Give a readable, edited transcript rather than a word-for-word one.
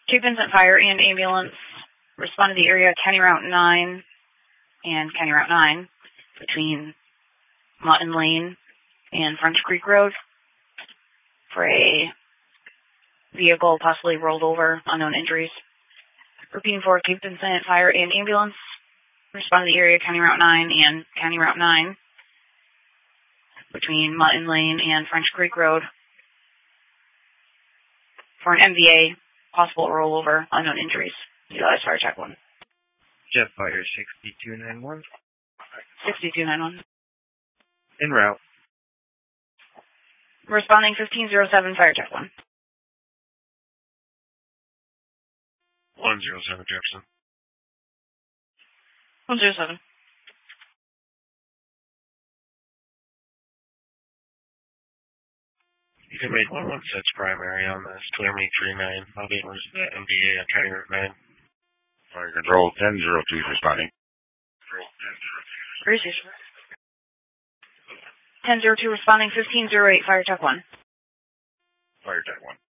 Cape Vincent Fire and Ambulance respond to the area County Route 9 and County Route 9 between Mutton Lane and French Creek Road for a vehicle possibly rolled over, unknown injuries. Repeating for Cape Vincent Fire and Ambulance respond to the area County Route 9 and County Route 9 between Mutton Lane and French Creek Road for an MVA, possible rollover, unknown injuries. Utilize Fire Tech 1. Jet Fire 6291. 6291. En route. Responding 1507 Fire Tech 1. 107 Jefferson. 107. You can make 116 primary on this. Clear me 39. I'll be MDA on County Route 9. Fire Control 1002 responding. Where is he? 1002 responding 1508 Fire Tech 1. Fire Tech 1.